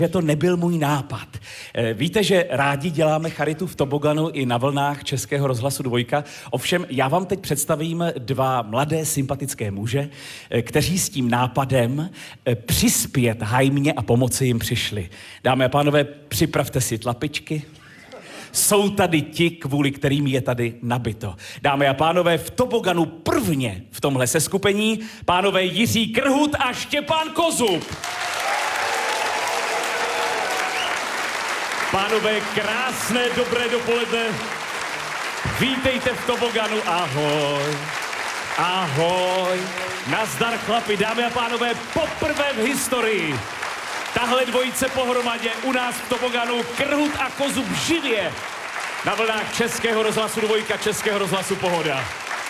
že to nebyl můj nápad. Víte, že rádi děláme charitu v toboganu i na vlnách Českého rozhlasu 2. Ovšem, já vám teď představím dva mladé, sympatické muže, kteří s tím nápadem přispět hajmě a pomoci jim přišli. Dámy a pánové, připravte si tlapičky. Jsou tady ti, kvůli kterým je tady nabito. Dámy a pánové, v toboganu prvně v tomhle seskupení pánové Jiří Krhut a Štěpán Kozub. Pánové, krásné, dobré dopoledne. Vítejte v toboganu, ahoj. Ahoj. Nazdar chlapi, dámy a pánové, poprvé v historii. Tahle dvojice pohromadě u nás v toboganu, Krhut a Kozub živě na vlnách Českého rozhlasu 2, Českého rozhlasu Pohoda.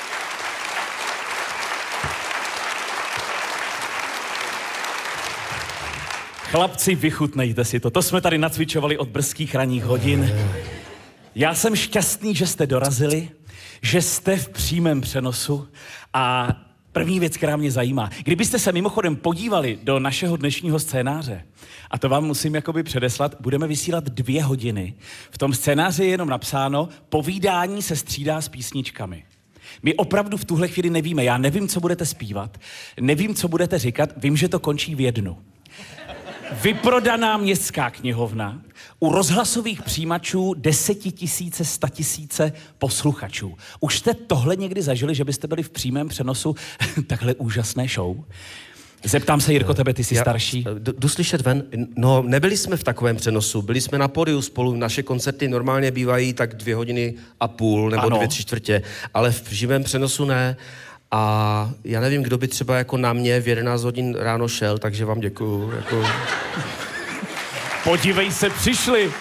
Chlapci, vychutnejte si to. To jsme tady nacvičovali od brzkých ranních hodin. Já jsem šťastný, že jste dorazili, že jste v přímém přenosu a první věc, která mě zajímá. Kdybyste se mimochodem podívali do našeho dnešního scénáře, a to vám musím jakoby předeslat, budeme vysílat 2 hodiny. V tom scénáři je jenom napsáno, povídání se střídá s písničkami. My opravdu v tuhle chvíli nevíme. Já nevím, co budete zpívat, nevím, co budete říkat, vím, že to končí v 1. Vyprodaná městská knihovna, u rozhlasových přijímačů 10 000, 100 000 posluchačů. Už jste tohle někdy zažili, že byste byli v přímém přenosu takhle úžasné show? Zeptám se, Jirko, tebe, ty jsi starší. Jdu slyšet ven? No, nebyli jsme v takovém přenosu, byli jsme na pódiu spolu, naše koncerty normálně bývají tak 2 hodiny a půl, nebo 2/3, ale v živém přenosu ne. A já nevím, kdo by třeba jako na mě v 11 hodin ráno šel, takže vám děkuju. Jako... Podívej se, přišli.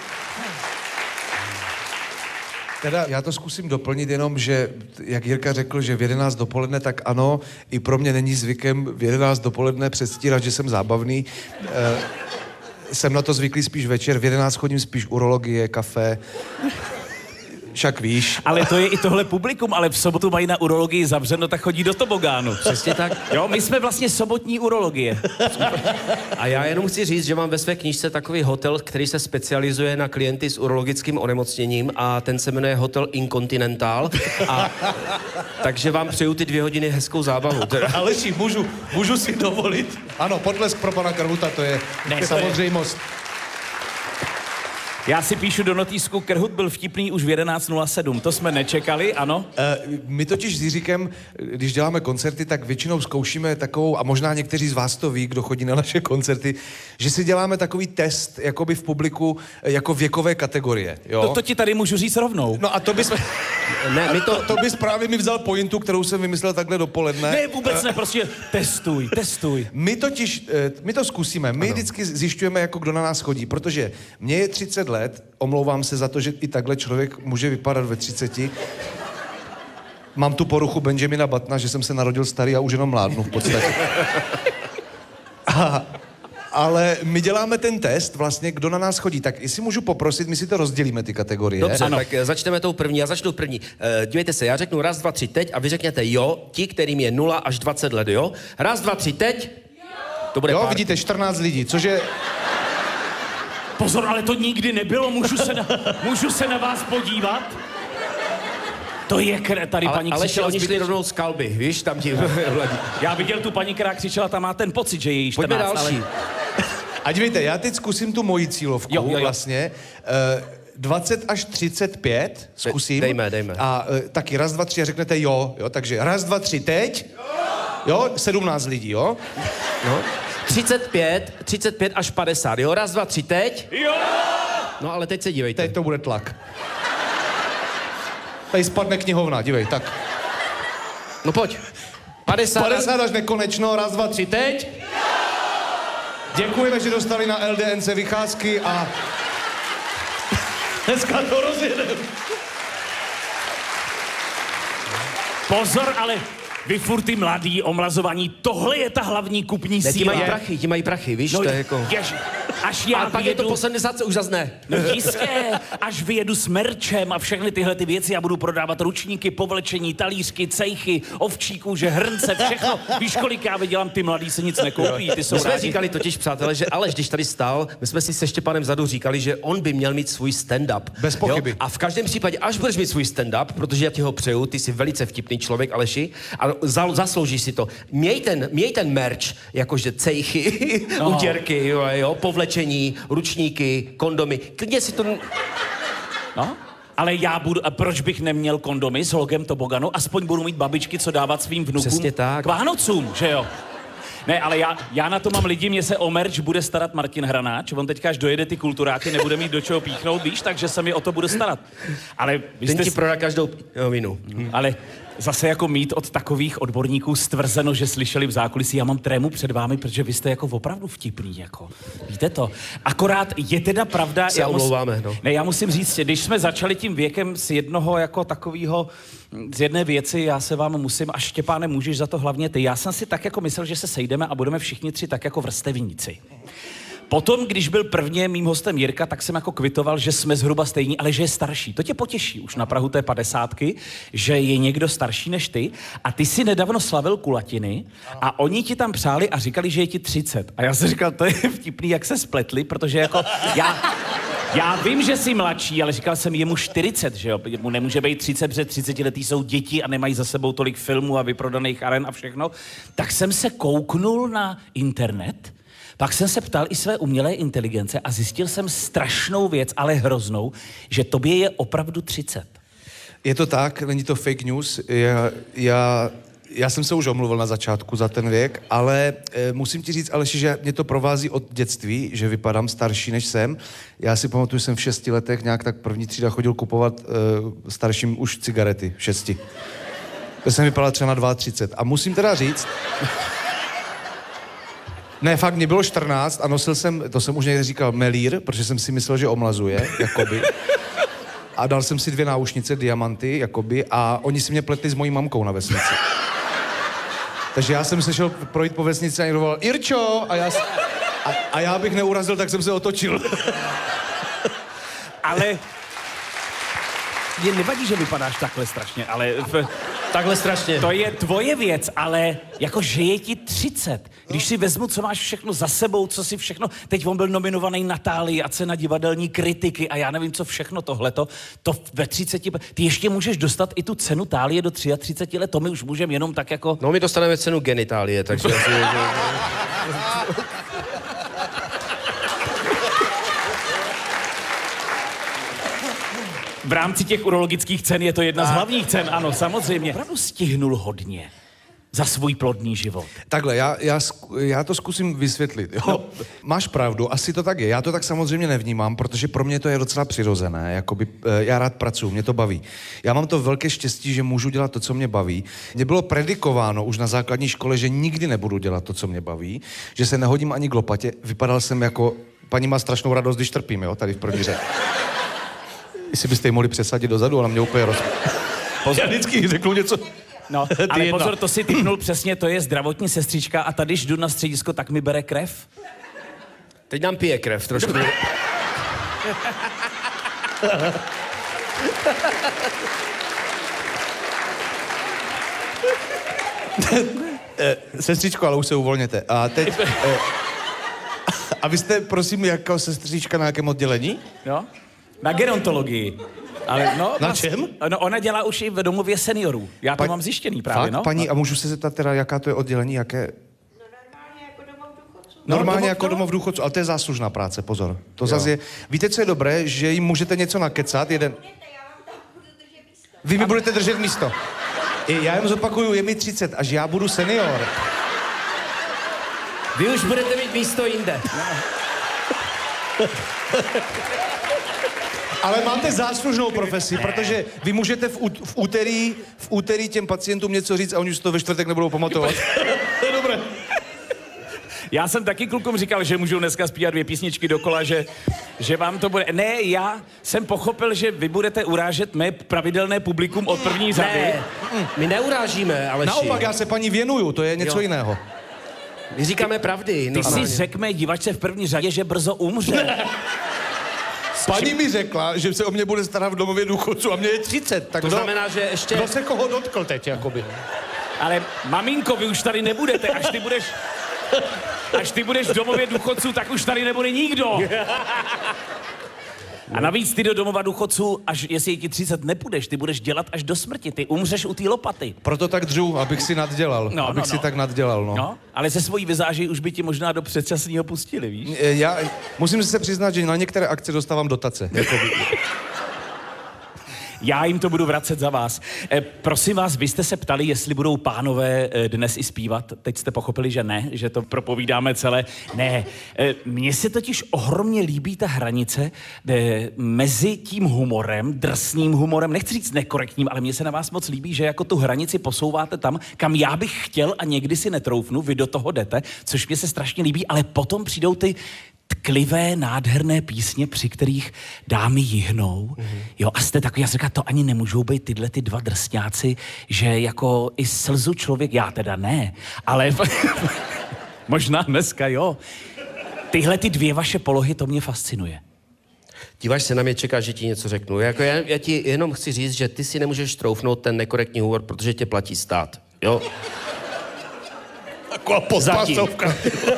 Teda já to zkusím doplnit jenom, že jak Jirka řekl, že v 11 dopoledne, tak ano, i pro mě není zvykem v 11 dopoledne předstírat, že jsem zábavný. Jsem na to zvyklý spíš večer, v 11 chodím spíš urologie, kafe. Však víš. Ale to je i tohle publikum, ale v sobotu mají na urologii zavřeno, tak chodí do tobogánu. Přesně tak. Jo, my jsme vlastně sobotní urologie. A já jenom chci říct, že mám ve své knížce takový hotel, který se specializuje na klienty s urologickým onemocněním a ten se jmenuje Hotel Incontinental. A takže vám přeju ty 2 hodiny hezkou zábavu. Aleši, můžu si dovolit. Ano, potlesk pro pana Krhuta, to je samozřejmost. Já si píšu do notýsku, Krhut byl vtipný už v 11:07. To jsme nečekali, ano? My totiž s Jiříkem, když děláme koncerty, tak většinou zkoušíme takovou, a možná někteří z vás to ví, kdo chodí na naše koncerty, že si děláme takový test, jakoby v publiku, jako věkové kategorie, jo? To ti tady můžu říct rovnou. No a to bys... Ne, to bys právě mi vzal pointu, kterou jsem vymyslel takhle dopoledne. Ne, vůbec ne, prostě testuj. My to zkusíme, my vždycky zjišťujeme, jako kdo na nás chodí, protože mně je 30 let, omlouvám se za to, že i takhle člověk může vypadat ve 30. Mám tu poruchu Benjamina Buttona, že jsem se narodil starý a už jenom mládnu v podstatě. Ale my děláme ten test, vlastně, kdo na nás chodí. Tak jestli můžu poprosit, my si to rozdělíme, ty kategorie. Dobře, tak začneme tou první. Já začnu první. Dívejte se, já řeknu 1, 2, 3 teď a vy řekněte jo, ti, kterým je 0 až 20 let, jo? 1, 2, 3 teď. To bude jo, pár. vidíte, 14 lidí, což je... Pozor, ale to nikdy nebylo, můžu se na vás podívat? To je tady paní ale křičela. Ale oni šli rovnou z kalby, víš, tam ti vladí. Já viděl tu paní, která křičela, tam má ten pocit, že je jí 14. Pojďme další. Ale... A dívejte, já teď zkusím tu moji cílovku, jo. Vlastně. 20 až 35, zkusím. Dejme. A taky 1, 2, 3 a řeknete jo, takže 1, 2, 3 teď. Jo, 17 lidí, jo? No. 35 až 50, jo? 1, 2, 3 teď. Jo! No ale teď se dívejte. Teď to bude tlak. Tady spadne knihovna, dívej, tak. No pojď. 50 až nekonečno, 1, 2, 3 teď. Děkujeme, že dostali na LDNC vycházky a dneska to rozjedeme. Pozor, ale vy furt ty mladí omlazovaní, tohle je ta hlavní kupní síla. Ti mají prachy, víš, no, to je jako... až já a pak vyjedu... je to po 70 už zas ne. No jistě, až vyjedu s merčem a všechny tyhle ty věci, já budu prodávat ručníky, povlečení, talířky, cejchy, ovčíků, že hrnce, všechno. Víš, kolik já vydělám, ty mladí se nic nekoupí, ty jsou My jsme rádi. říkali totiž, přátelé, že Aleš, když tady stál, my jsme si se Štěpánem vzadu říkali, že on by měl mít svůj stand-up. Bez pochyby. Jo? A v každém případě, až budeš mít svůj stand-up, protože já ti ho přeju, ty jsi velice vtipný člověk, Aleši, a zasloužíš si to. Měj ten merch, jakože cejchy, utěrky, jo, povlečení, ručníky, kondomy. Klidně si to... No, ale já budu, a proč bych neměl kondomy s logem Toboganu? Aspoň budu mít babičky, co dávat svým vnukům Přesně tak. k Vánocům, že jo? Ne, ale já na to mám lidi, mě se o merch bude starat Martin Hranáč, on teďka až dojede ty kulturáky, nebude mít do čeho píchnout, víš, takže se mi o to bude starat. Ale vy Ten jste... ti prodá každou vinu. Ale zase jako mít od takových odborníků stvrzeno, že slyšeli v zákulisí, já mám trému před vámi, protože vy jste jako opravdu vtipný, jako. Víte to? Akorát je teda pravda... Se omlouváme, no. Ne, já musím říct, když jsme začali tím věkem z jednoho jako takového, z jedné věci, já se vám musím, a Štěpáne, můžeš za to hlavně ty. Já jsem si tak jako myslel, že se sejdeme a budeme všichni tři tak jako vrstevníci. Potom, když byl prvně mým hostem Jirka, tak jsem jako kvitoval, že jsme zhruba stejní, ale že je starší. To tě potěší už na prahu té 50, že je někdo starší než ty. A ty si nedávno slavil kulatiny a oni ti tam přáli a říkali, že je ti 30. A já jsem říkal, to je vtipný, jak se spletli, protože jako já vím, že jsi mladší, ale říkal jsem, je mu 40, že jo? Mu nemůže být 30, protože 30letý jsou děti a nemají za sebou tolik filmů a vyprodaných aren a všechno. Tak jsem se kouknul na internet. Pak jsem se ptal i své umělé inteligence a zjistil jsem strašnou věc, ale hroznou, že tobě je opravdu 30. Je to tak, není to fake news. Já jsem se už omluvil na začátku za ten věk, ale musím ti říct, Aleši, že mě to provází od dětství, že vypadám starší, než jsem. Já si pamatuju, že jsem v 6 letech nějak tak první třída chodil kupovat starším už cigarety, 6. To jsem vypadal třeba na 32. A musím teda říct... Ne, fakt, mě bylo 14 a nosil jsem, to jsem už někde říkal, melír, protože jsem si myslel, že omlazuje, jakoby. A dal jsem si 2 náušnice, diamanty, jakoby, a oni si mě pletli s mojí mamkou na vesnici. Takže já jsem se šel projít po vesnici a někdo volal, Irčo! A já bych neurazil, tak jsem se otočil. Ale... Mně nevadí, že vypadáš takhle strašně, ale... Takhle strašně. To je tvoje věc, ale jako, že je ti 30. Když si vezmu, co máš všechno za sebou, co si všechno... Teď on byl nominovaný na Tálii a cena divadelní kritiky a já nevím, co všechno tohleto. To ve 30... Ty ještě můžeš dostat i tu cenu Tálie do 33 let, to my už můžeme jenom tak jako... No, my dostaneme cenu genitálie, takže... V rámci těch urologických cen je to jedna z hlavních cen, ano, samozřejmě. Opravdu stihnul hodně za svůj plodný život. Takhle, já to zkusím vysvětlit. Jo? No. Máš pravdu, asi to tak je. Já to tak samozřejmě nevnímám, protože pro mě to je docela přirozené. Jakoby, já rád pracuji, mě to baví. Já mám to velké štěstí, že můžu dělat to, co mě baví. Mně bylo predikováno už na základní škole, že nikdy nebudu dělat to, co mě baví, že se nehodím ani k lopatě. Vypadal jsem jako... Paní má strašnou radost, když trpím, jo, tady v první řadě. Jestli byste ji mohli přesadit dozadu, ona mě úplně Já vždycky řeknu něco... No, ale pozor, to si typnul přesně, to je zdravotní sestřička a tady, když jdu na středisko, tak mi bere krev. Teď nám pije krev trošku. Sestřičko, ale už se uvolněte. A teď... A vy jste, prosím, jako sestřička na jakém oddělení? Jo? Na gerontologii. Ale no, na čem? No, ona dělá už i v domově seniorů. Já to mám zjištěný právě, fakt, no. Paní, a můžu se zeptat teda, jaká to je oddělení, jaké... Normálně jako domov důchodců. Normálně jako domov důchodců, ale to je záslužná práce, pozor. To zase je... Víte, co je dobré? Že jim můžete něco nakecat, jeden... Já vám tam budu držet místo. Vy mi budete držet místo. Já jen zopakuju, je mi 30, až já budu senior. Vy už budete mít místo jinde. Ale máte záslužnou profesi, protože vy můžete v úterý těm pacientům něco říct a oni už to ve čtvrtek nebudou pamatovat. To je dobré. Já jsem taky klukům říkal, že můžou dneska zpívat 2 písničky dokola, že vám to bude... Ne, já jsem pochopil, že vy budete urážet mé pravidelné publikum od první řady. Ne, my neurážíme, Aleši. Naopak, já se paní věnuju, to je něco jiného. My říkáme pravdy. Ty si řekl mé divačce v první řadě, že brzo umře. Paní mi řekla, že se o mě bude starat v domově důchodců a mě je 30. Tak to znamená, že ještě... Kdo se koho dotkl teď, jakoby? Ale maminko, vy už tady nebudete, až ty budeš v domově důchodců, tak už tady nebude nikdo. A navíc ty do domova důchodců, až jestli ti 30 nepůjdeš, ty budeš dělat až do smrti, ty umřeš u té lopaty. Proto tak dřu, abych si naddělal. Abych si tak naddělal, no. No, ale se svojí vizáží už by ti možná do předčasného pustili, víš? Já musím se přiznat, že na některé akce dostávám dotace. Já jim to budu vracet za vás. Prosím vás, vy jste se ptali, jestli budou pánové dnes i zpívat. Teď jste pochopili, že ne, že to propovídáme celé. Ne, mně se totiž ohromně líbí ta hranice mezi tím humorem, drsným humorem, nechci říct nekorektním, ale mně se na vás moc líbí, že jako tu hranici posouváte tam, kam já bych chtěl a někdy si netroufnu, vy do toho jdete, což mě se strašně líbí, ale potom přijdou ty tklivé, nádherné písně, při kterých dámy jihnou. Jo, a jste takový, já jsem říkal, to ani nemůžou být tyhle ty dva drsňáci, že jako i slzu člověk, já teda ne, ale možná dneska jo. Tyhle ty dvě vaše polohy, to mě fascinuje. Díváš se na mě, čekáš, že ti něco řeknu. Jako já ti jenom chci říct, že ty si nemůžeš troufnout ten nekorektní humor, protože tě platí stát. Jo? Taková podpásovka.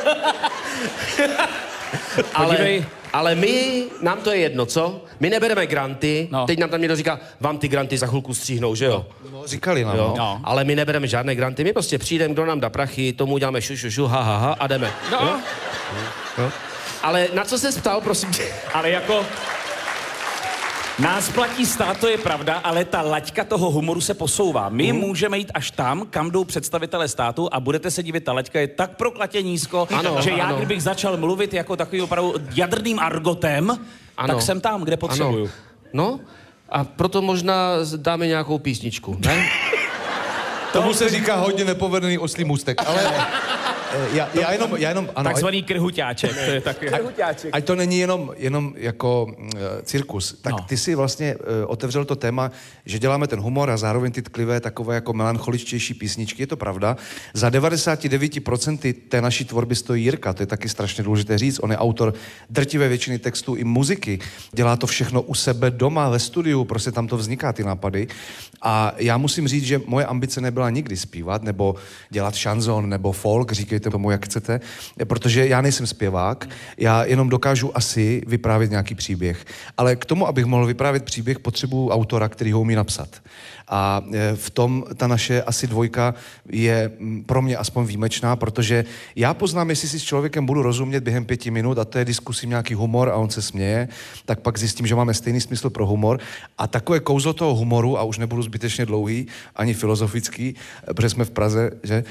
Ale nám to je jedno, co? My nebereme granty, teď nám tam někdo říká, vám ty granty za chvilku stříhnou, že jo? No, říkali nám, jo? No. Ale my nebereme žádné granty, my prostě přijdeme, kdo nám dá prachy, tomu uděláme šu, ha a jdeme. No. Ale na co ses ptal, prosím tě? Ale jako... Nás platí stát, to je pravda, ale ta laťka toho humoru se posouvá. My můžeme jít až tam, kam jdou představitelé státu a budete se divit, ta laťka je tak proklatě nízko, že já, kdybych začal mluvit jako takový opravdu jadrným argotem, tak jsem tam, kde potřebuju. No, a proto možná dáme nějakou písničku, ne? Tomu se říká hodně nepovedený oslý můstek, ale... Já jenom ano, takzvaný krhuťáček, to je taky. Ať to není jenom jako cirkus, tak ty si vlastně otevřel to téma, že děláme ten humor a zároveň ty tklivé takové jako melancholičtější písničky, je to pravda. Za 99% té naší tvorby stojí Jirka, to je taky strašně důležité říct, on je autor drtivé většiny textů i muziky, dělá to všechno u sebe doma, ve studiu, prostě tam to vzniká ty nápady. A já musím říct, že moje ambice nebyla nikdy zpívat, nebo dělat šanzon, nebo folk, říkejte tomu, jak chcete, protože já nejsem zpěvák, já jenom dokážu asi vyprávět nějaký příběh. Ale k tomu, abych mohl vyprávět příběh, potřebuju autora, který ho umí napsat. A v tom ta naše asi dvojka je pro mě aspoň výjimečná, protože já poznám, jestli si s člověkem budu rozumět během 5 minut a to je diskusím nějaký humor a on se směje, tak pak zjistím, že máme stejný smysl pro humor. A takové kouzlo toho humoru, a už nebudu zbytečně dlouhý, ani filozofický, protože jsme v Praze, že?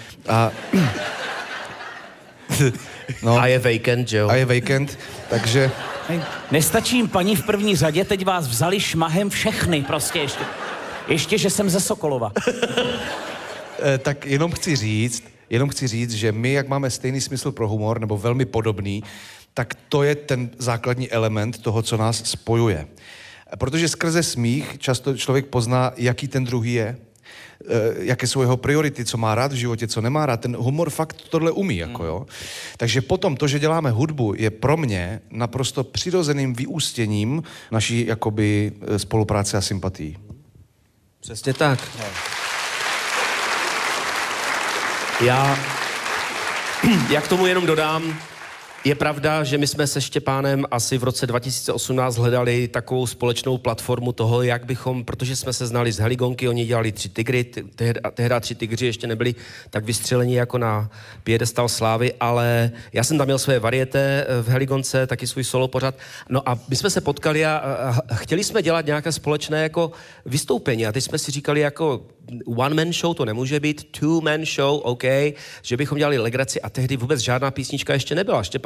A je víkend, že jo? A je víkend, takže... Nestačí jim paní v první řadě, teď vás vzali šmahem všechny, prostě ještě, že jsem ze Sokolova. Tak jenom chci říct, že my, jak máme stejný smysl pro humor, nebo velmi podobný, tak to je ten základní element toho, co nás spojuje. Protože skrze smích často člověk pozná, jaký ten druhý je, jaké jsou jeho priority, co má rád v životě, co nemá rád. Ten humor fakt tohle umí, jako jo. Takže potom to, že děláme hudbu, je pro mě naprosto přirozeným vyústěním naší jakoby spolupráce a sympatií. Přesně tak. Já k tomu jenom dodám, je pravda, že my jsme se Štěpánem asi v roce 2018 hledali takovou společnou platformu toho, jak bychom, protože jsme se znali z Heligonky, oni dělali 3 tygry, tehdy 3 tygři ještě nebyli tak vystřelení jako na piedestal slávy, ale já jsem tam měl své varieté v Heligonce, taky svůj solo pořad. No a my jsme se potkali a chtěli jsme dělat nějaké společné jako vystoupení a teď jsme si říkali jako one-man show to nemůže být, two-man show, OK, že bychom dělali legraci a tehdy vůbec žádná písnička ještě nebyla. Štěpán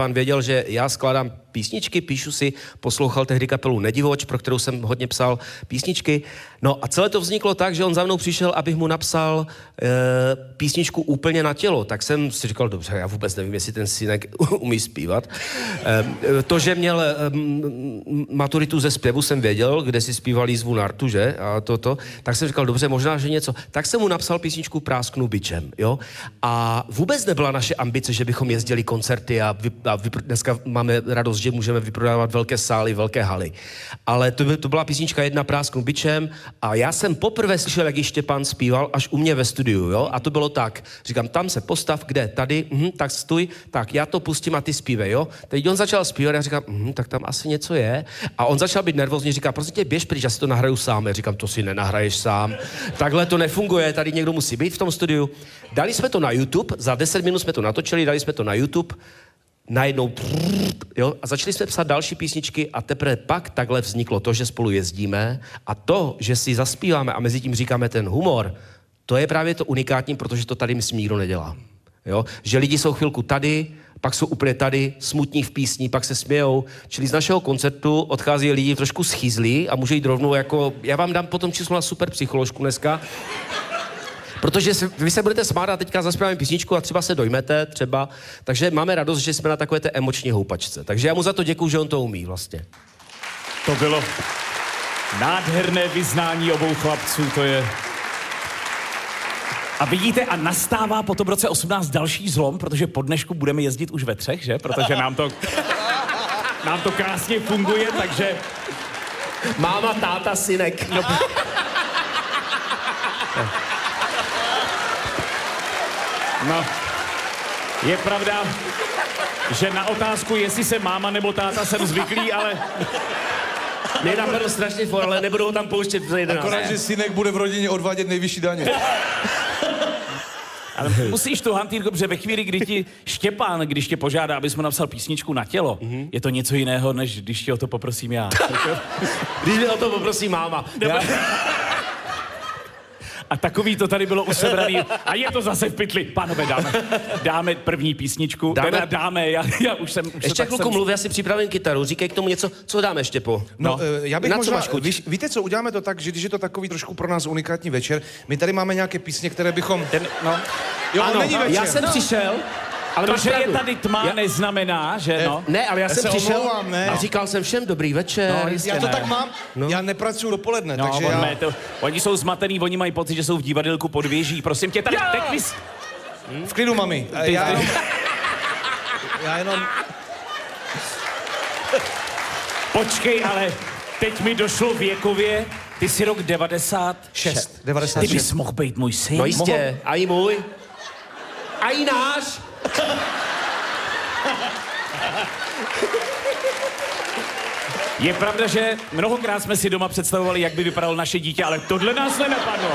Štěpán věděl, že já skládám písničky, píšu si, poslouchal tehdy kapelu Nedivoč, pro kterou jsem hodně psal písničky. No a celé to vzniklo tak, že on za mnou přišel, abych mu napsal písničku úplně na tělo. Tak jsem si říkal, dobře, já vůbec nevím, jestli ten synek umí zpívat. To, že měl maturitu ze zpěvu, jsem věděl, kde si zpíval Jízvu Nartu, že? A toto. Tak jsem říkal, dobře, možná, že něco. Tak jsem mu napsal písničku Prásknu bičem, jo? A vůbec nebyla naše ambice, že bychom jezdili koncerty a dneska máme radost, že můžeme vyprodávat velké sály, velké haly. Ale to byla písnička jedna Prásknu bičem a já jsem poprvé slyšel, jak ji Štěpán zpíval až u mě ve studiu, jo? A to bylo tak. Říkám, tam se postav, kde? Tady? Tak stůj. Tak já to pustím a ty zpívej, jo? Teď on začal zpívat a říkám, tak tam asi něco je. A on začal být nervózní, říká, prostě tě běž pryč, já si to nahraju sám. Já říkám, to si nenahraješ sám. Takhle to nefunguje, tady někdo musí být v tom studiu. Dali jsme to na YouTube, za 10 minut jsme to natočili, dali jsme to na YouTube, najednou, jo, a začali jsme psát další písničky a teprve pak takhle vzniklo to, že spolu jezdíme a to, že si zaspíváme a mezi tím říkáme ten humor, to je právě to unikátní, protože to tady myslím nikdo nedělá. Jo? Že lidi jsou chvilku tady, pak jsou úplně tady, smutní v písni, pak se smějou. Čili z našeho koncertu odchází lidi trošku schýzlí a může jít rovnou jako, já vám dám potom číslo na super psycholožku dneska, protože vy se budete smát a teďka zaspíváme písničku a třeba se dojmete, třeba. Takže máme radost, že jsme na takové té emoční houpačce. Takže já mu za to děkuju, že on to umí vlastně. To bylo nádherné vyznání obou chlapců, to je... A vidíte, a nastává po tom roce 18 další zlom, protože po dnešku budeme jezdit už ve třech, že? Protože nám to krásně funguje, takže... Máma, táta, synek. No, je pravda, že na otázku, jestli se máma nebo táta, jsem zvyklý, ale... Mě napadlo strašně for, ale nebudou tam pouštět za 11. Akorát, že synek bude v rodině odvádět nejvyšší daně. Ale musíš tu hantýrku, protože ve chvíli, kdy ti Štěpán, když tě požádá, abys mu napsal písničku na tělo, je to něco jiného, než když tě o to poprosím já. Když mě o to poprosí máma. A takový to tady bylo usebraný. A je to zase v pytli. Pánové, dáme první písničku. Dáme, já už jsem... Ještě chvilku mluv, já si připravím kytaru. Říkej k tomu něco, co dáme, Štěpo? No, já bych na možná, co máš chuť? Víte co, uděláme to tak, že když je to takový trošku pro nás unikátní večer, my tady máme nějaké písně, které bychom... Jo, ano, není večer. já jsem přišel... Ale to, že je tady tma, neznamená, že no. Ne, ale já jsem přišel omlouvám, ne. a říkal jsem všem dobrý večer. No, jistě Já to ne. tak mám, já nepracuju dopoledne, No, takže já... oni jsou zmatený, oni mají pocit, že jsou v divadelku pod věží. Prosím tě, tady, teď vys... V klidu, mami. Já jenom... Počkej, ale teď mi došlo věkově, ty jsi rok 96. 96. Ty bys mohl být můj syn. No jistě, a i můj. A i náš. Je pravda, že mnohokrát jsme si doma představovali, jak by vypadalo naše dítě, ale tohle nás nenapadlo.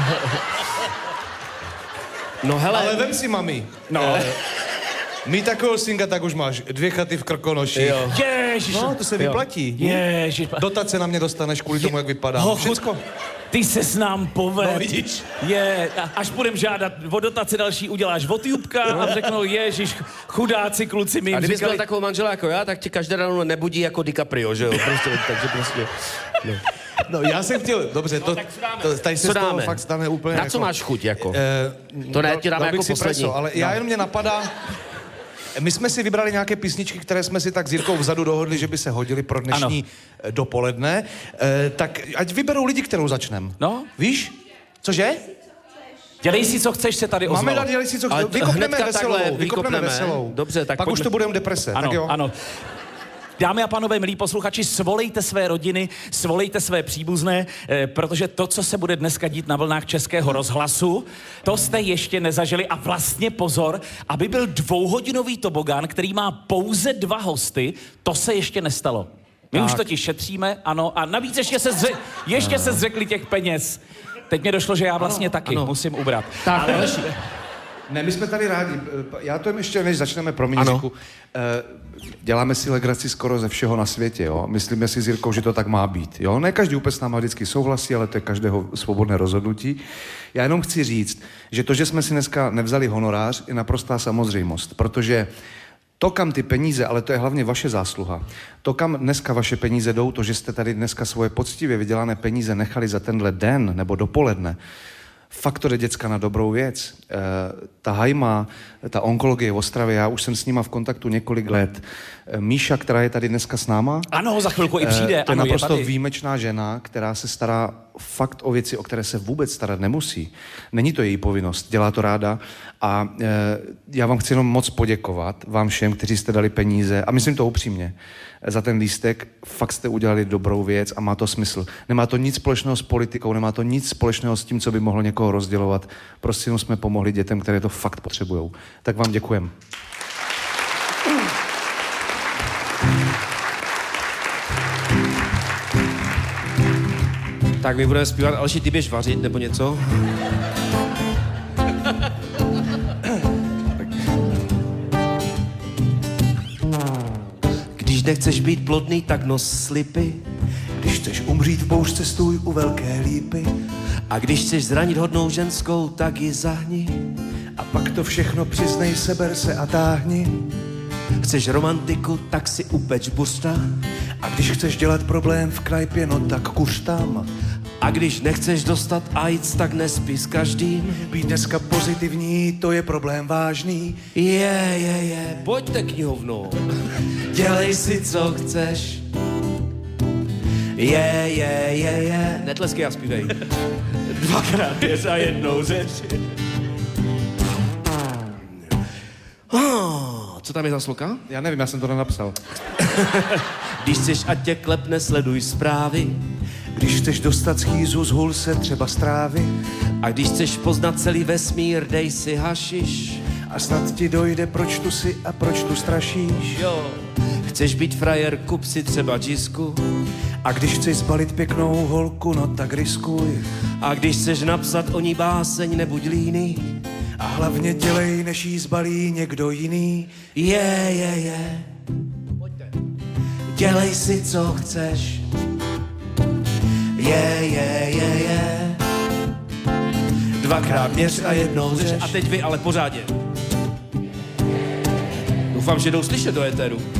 No hele. Ale vem si, mami. No. Mít takového synka, tak už máš 2 chaty v Krkonoši. Ježiš. No, to se vyplatí. Ježiš. Dotace na mě dostaneš kvůli tomu, jak vypadám. Všecko. Ty ses nám povedl. No, vidíš. Až budem žádat o dotaci další, uděláš od Jubka a řeknou, ježiš, chudáci kluci mi jim A kdybys říkali... byl takovou manžela jako já, tak ti každé ráno nebudí jako DiCaprio, že jo? Takže prostě... No, já jsem chtěl, dobře, tady se z toho fakt stane úplně Na jako... co máš chuť, jako? To ne, ti dáme jako poslední. Ale já jenom mě napadá... My jsme si vybrali nějaké písničky, které jsme si tak s Jirkou vzadu dohodli, že by se hodily pro dnešní dopoledne. Tak ať vyberou lidi, kterou začneme. No. Víš? Cože? Dělej si, co chceš, se tady ozval. Máme dát, dělej si, co chceš. Vykopneme veselou. Dobře, tak pak už to budeme deprese. Ano, tak jo. ano. Dámy a pánové, milí posluchači, svolejte své rodiny, svolejte své příbuzné, protože to, co se bude dneska dít na vlnách Českého rozhlasu, to jste ještě nezažili. A vlastně pozor, aby byl 2hodinový tobogán, který má pouze 2 hosty, to se ještě nestalo. My už totiž šetříme, ano, a navíc ještě se zřekli těch peněz. Teď mě došlo, že já vlastně taky musím ubrat. Tak, ale... Ne, my jsme tady rádi. Já to ještě, než začneme, promiň, Jiříku, děláme si legraci skoro ze všeho na světě, jo. Myslíme si s Jirkou, že to tak má být, jo. Ne každý úplně s náma vždycky souhlasí, ale to je každého svobodné rozhodnutí. Já jenom chci říct, že to, že jsme si dneska nevzali honorář, je naprostá samozřejmost, protože To, kam ty peníze, ale to je hlavně vaše zásluha, to, kam dneska vaše peníze jdou, to, že jste tady dneska svoje poctivě vydělané peníze nechali za tenhle den nebo dopoledne, fakt to jde, děcka, na dobrou věc. Ta Hajma, ta onkologie v Ostravě, já už jsem s nima v kontaktu několik let. Míša, která je tady dneska s náma. Ano, za chvilku i přijde. To je ano, naprosto je výjimečná žena, která se stará fakt o věci, o které se vůbec starat nemusí. Není to její povinnost, dělá to ráda. A já vám chci jenom moc poděkovat, vám všem, kteří jste dali peníze, a myslím to upřímně, za ten lístek. Fakt jste udělali dobrou věc a má to smysl. Nemá to nic společného s politikou, nemá to nic společného s tím, co by mohlo někoho rozdělovat. Prostě jenom jsme pomohli dětem, které to fakt potřebujou. Tak vám děkujem. Tak my budeme zpívat, Alši, ty běž vařit nebo něco? Když nechceš být plodný, tak nos slipy. Když chceš umřít v bouřce, stůj u velké lípy. A když chceš zranit hodnou ženskou, tak ji zahni. A pak to všechno přiznej, seber se a táhni. Chceš romantiku, tak si upeč busta. A když chceš dělat problém v knajpě, no tak kuř tam. A když nechceš dostat AIDS, tak nespí s každým. Být dneska pozitivní, to je problém vážný. Pojďte, knihovno. Dělej si, co chceš. Netleskej a zpívej. Dvakrát běž a jednou řeč. Co tam je za sloka? Já nevím, já jsem to nenapsal. Když chceš, ať tě klepne, sleduj zprávy. Když chceš dostat schýzu, zhul se třeba z trávy. A když chceš poznat celý vesmír, dej si hašiš. A snad ti dojde, proč tu si a proč tu strašíš. Jo. Chceš být frajer, kup si třeba džisku. A když chceš zbalit pěknou holku, no tak riskuj. A když chceš napsat o ní báseň, nebuď líný. A hlavně dělej, než jí zbalí někdo jiný. Dělej si, co chceš. Dvakrát měř a jednou řeš. A teď vy ale pořádně. Doufám, že jdou slyšet do éteru.